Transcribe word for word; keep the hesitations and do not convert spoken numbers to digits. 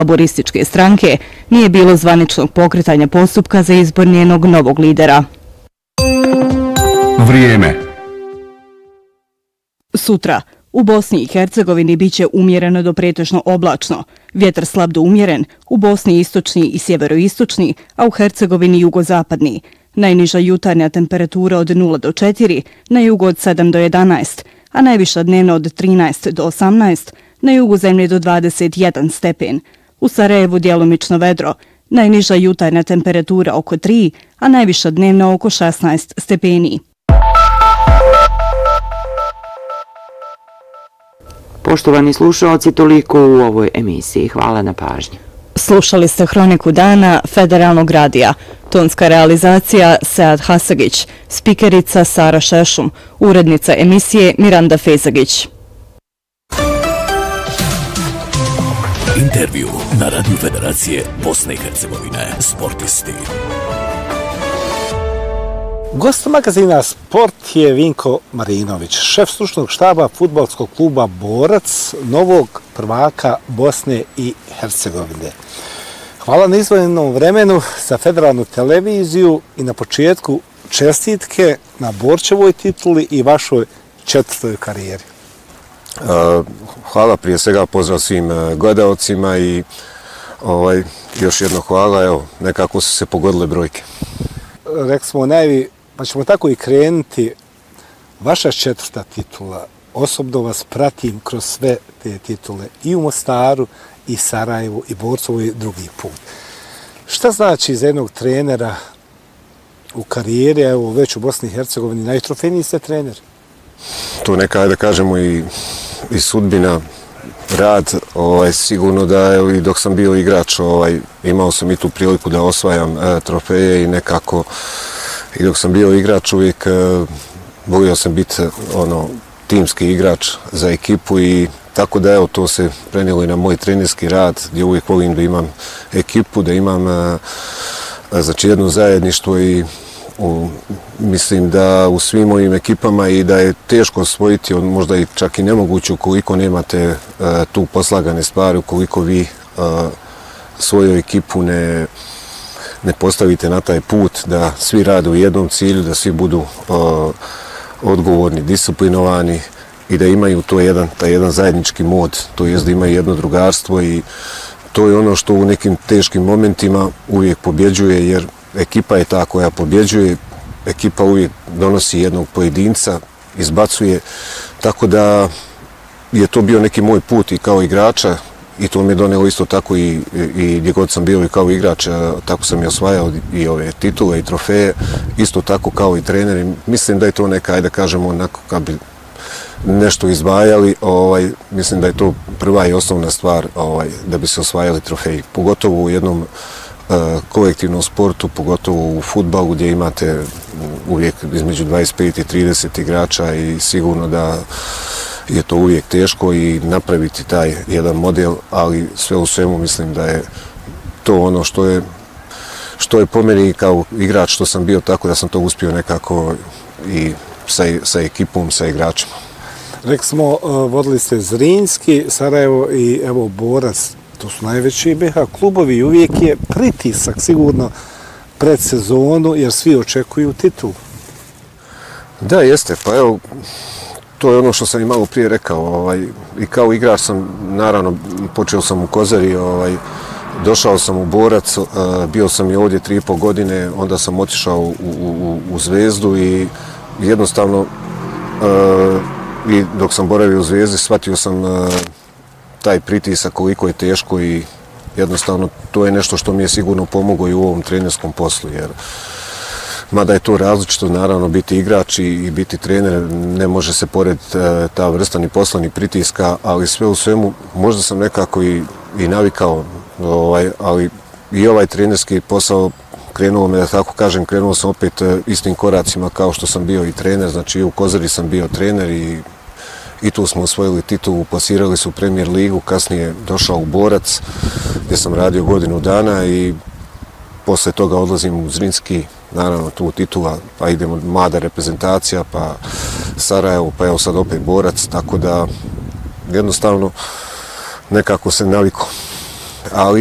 laborističke stranke, nije bilo zvaničnog pokretanja postupka za izbor njenog novog lidera. Vrijeme. Sutra. U Bosni i Hercegovini biće umjereno do pretežno oblačno. Vjetar slab do umjeren, u Bosni istočni i sjeveroistočni, a u Hercegovini jugozapadni. Najniža jutarnja temperatura od nula do četiri, na jugu od sedam do jedanaest, a najviša dnevna od trinaest do osamnaest, na jugu zemlje do dvadeset jedan stepen. U Sarajevu djelomično vedro, najniža jutarnja temperatura oko tri, a najviša dnevna oko šesnaest stepeni. Poštovani slušalci, toliko u ovoj emisiji. Hvala na pažnji. Slušali ste Hroniku dana Federalnog radija. Tonska realizacija Sead Hasagić, spikerica Sara Šešum, urednica emisije Miranda Fezagić. Intervju na Radiju Federacije Bosne i Hercegovine. Sportisti. Gost magazina Sport je Vinko Marinović, šef stručnog štaba fudbalskog kluba Borac, novog prvaka Bosne i Hercegovine. Hvala na izdvojenom vremenu za federalnu televiziju i na početku čestitke na Borčevoj tituli i vašoj četvrtoj karijeri. Hvala, prije svega pozdrav svim gledaocima i ovaj, još jedno hvala, evo, nekako su se pogodile brojke. Rekli smo najvi, pa ćemo tako i krenuti. Vaša četvrta titula, osobno vas pratim kroz sve te titule i u Mostaru, i Sarajevu, i Borcovu i drugi put. Šta znači za jednog trenera u karijeri, evo već u Bosni i Hercegovini, najtrofejniji ste trener? To neka, da kažemo, i, i sudbina, rad, ovaj, sigurno da evo, i dok sam bio igrač, ovaj, imao sam i tu priliku da osvajam e, trofeje i nekako i dok sam bio igrač uvijek e, volio sam biti ono, timski igrač za ekipu i tako da evo to se prenijelo i na moj trenerski rad gdje uvijek volim da imam ekipu, da imam e, znači jedno zajedništvo i u, mislim da u svim mojim ekipama i da je teško osvojiti, možda i čak i nemoguće ukoliko nemate uh, tu poslagane stvari, ukoliko vi uh, svoju ekipu ne, ne postavite na taj put, da svi rade u jednom cilju, da svi budu uh, odgovorni, disciplinovani i da imaju to jedan, taj jedan zajednički mod, to jest da imaju jedno drugarstvo i to je ono što u nekim teškim momentima uvijek pobjeđuje, jer ekipa je ta koja pobjeđuje, ekipa uvijek donosi jednog pojedinca, izbacuje, tako da je to bio neki moj put i kao igrača i to mi je donelo isto tako i, i gdje god sam bio i kao igrač, tako sam i osvajao i ove titule i trofeje, isto tako kao i trener. Mislim da je to neka, ajde da kažemo, onako kad bi nešto izdvajali, ovaj, mislim da je to prva i osnovna stvar ovaj, da bi se osvajali trofeji, pogotovo u jednom kolektivnom sportu, pogotovo u fudbalu gdje imate uvijek između dvadeset pet i trideset igrača i sigurno da je to uvijek teško i napraviti taj jedan model, ali sve u svemu mislim da je to ono što je što je po meni kao igrač što sam bio, tako da sam to uspio nekako i sa, sa ekipom, sa igračima. Rekli smo, vodili ste Zrinski, Sarajevo i evo Borac. To su najveći B H klubovi i uvijek je pritisak sigurno pred sezonu jer svi očekuju titulu. Da, jeste. Pa evo, to je ono što sam i malo prije rekao. Ovaj, i kao igrač sam, naravno, počeo sam u Kozari, ovaj, došao sam u Borac, uh, bio sam i ovdje tri i pol godine, onda sam otišao u, u, u Zvezdu i jednostavno uh, i dok sam boravio u Zvezdi shvatio sam uh, taj pritisak koliko je teško i jednostavno to je nešto što mi je sigurno pomoglo i u ovom trenerskom poslu, jer mada je to različito, naravno biti igrač i biti trener, ne može se pored ta vrsta ni posla ni pritiska, ali sve u svemu možda sam nekako i, i navikao, ovaj, ali i ovaj trenerski posao krenuo me, da tako kažem, krenuo sam opet istim koracima kao što sam bio i trener, znači i u Kozari sam bio trener i i tu smo osvojili titulu, plasirali su u Premier ligu, kasnije došao u Borac gdje sam radio godinu dana i posle toga odlazim u Zrinski, naravno tu titula, pa idemo mlada reprezentacija, pa Sarajevo, pa evo sad opet Borac, tako da jednostavno nekako se navikao. ali